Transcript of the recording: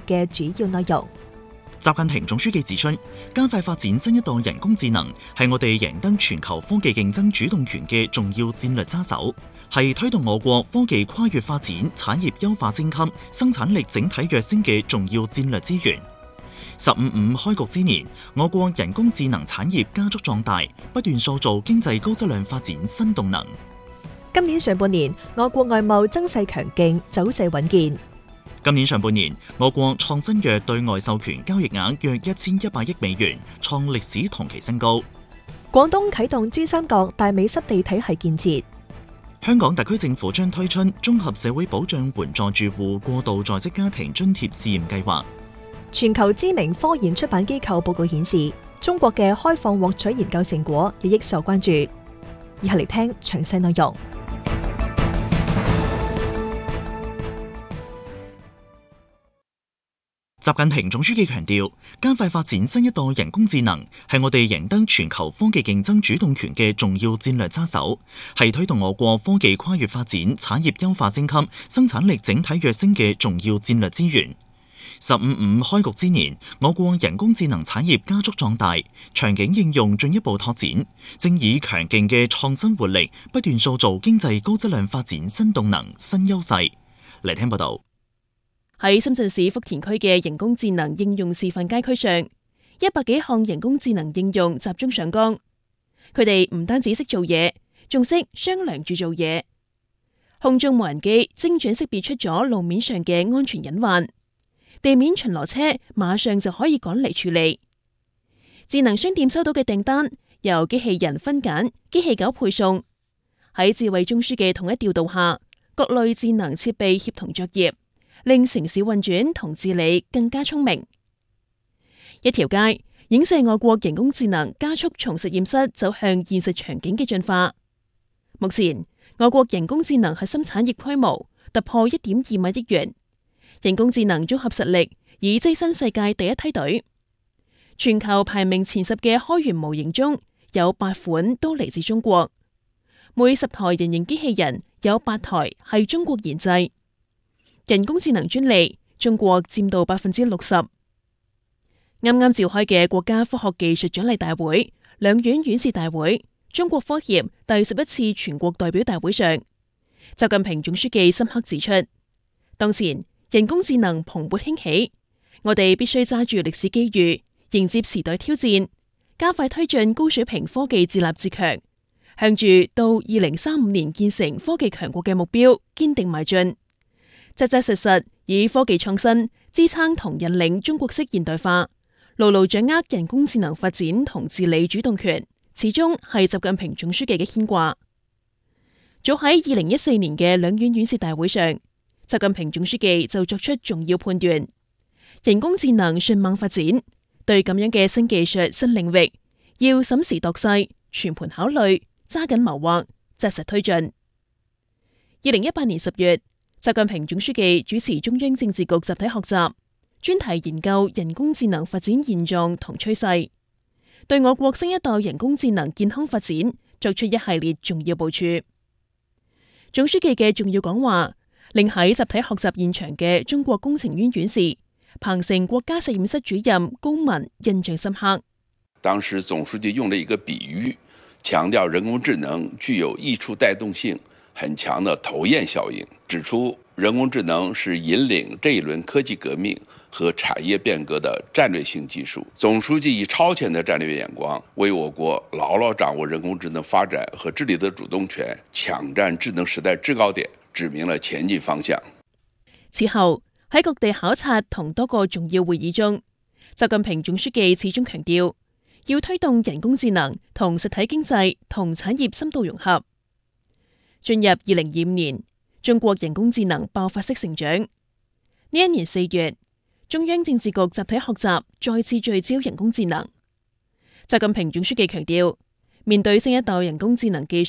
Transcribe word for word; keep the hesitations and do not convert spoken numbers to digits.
嘅主要內容。 習近平總書記指出，加快發展新一代人工智能係我哋贏得全球科技競爭主動權嘅重要戰略揸手，係推動我國科技跨越發展、產業優化升級、生產力整體躍升嘅重要戰略資源。十五五開局之年，我國人工智能產業加速壯大，不斷塑造經濟高質量發展新動能。 今年上半年，我國外貿增勢強勁，走勢穩健。 今年上半年，我國創新藥對外授權交易額約一千一百億美元，創歷史同期新高。 廣東啟動珠三角大尾濕地體系建設。 香港特區政府將推出綜合社會保障援助住戶過渡在職家庭津貼試驗計劃。 全球知名科研出版機構報告顯示，中國嘅開放獲取研究成果日益受關注。以下嚟聽詳細內容。 習近平總書記強調，加快發展新一代人工智能係我哋贏得全球科技競爭主動權嘅重要戰略揸手，係推動我國科技跨越發展、產業優化升級、生產力整體躍升嘅重要戰略資源。十五五開局之年，我國人工智能產業加速壯大，場景應用進一步拓展，正以強勁嘅創新活力，不斷塑造經濟高質量發展新動能、新優勢。嚟聽報道。 喺深圳市福田區嘅人工智能應用示範街區上，一百幾項人工智能應用集中上崗。佢哋唔單止識做嘢，仲識商量住做嘢。空中無人機精準識別出咗路面上嘅安全隱患，地面巡邏車馬上就可以趕嚟處理。智能商店收到嘅訂單由機器人分揀、機器狗配送。喺智慧中樞嘅統一調度下，各類智能設備協同作業，令城市運轉同治理更加聰明。一條街影射我國人工智能加速從實驗室走向現實場景嘅進化。目前，我國人工智能核心產業規模突破一點二萬億元，人工智能綜合實力已躋身世界第一梯隊。全球排名前十嘅開源模型中有八款都嚟自中國，每十台人形機器人有八台係中國研製。人工智能專利，中國佔到百分之六十。啱啱召開嘅國家科學技術獎勵大會、兩院院士大會、中國科協第十一次全國代表大會上，習近平總書記深刻指出，當前人工智能蓬勃興起，我哋必須揸住歷史機遇，迎接時代挑戰，加快推進高水平科技自立自強，向住到二零三五年建成科技強國嘅目標堅定邁進。扎扎實實以科技創新支撐同引領中國式現代化，牢牢掌握人工智能發展同治理主動權，始終係習近平總書記嘅牽掛。早喺二零一四年嘅兩院院士大會上，習近平總書記就作出重要判斷：人工智能迅猛發展，對咁樣嘅新技術、新領域，要審時度勢、全盤考慮、揸緊謀劃、紮實推進。二零一八年十月，習近平總書記主持中央政治局集體學習，專題研究人工智能發展現狀同趨勢，對我國新一代人工智能健康發展作出一系列重要部署。總書記嘅重要講話，令喺集體學習現場嘅中國工程院院士、鵬城國家實驗室主任高文印象深刻。 當時總書記用了一個比喻，強調人工智能具有溢出帶動性很強的頭焰效應，指出人工智能是引領這一輪科技革命和產業變革的戰略性技術。總書記以超前的戰略眼光，為我國牢牢掌握人工智能發展和治理的主動權，搶佔智能時代制高點，指明了前進方向。 此後喺各地考察同多個重要會議中，習近平總書記始終強調，要推動人工智能同實體經濟同產業深度融合。進入二零二五年，中國人工智能爆發式成長。呢一年四月，中央政治局集體學習再次聚焦人工智能。習近平總書記強調，面對新一代人工智能技術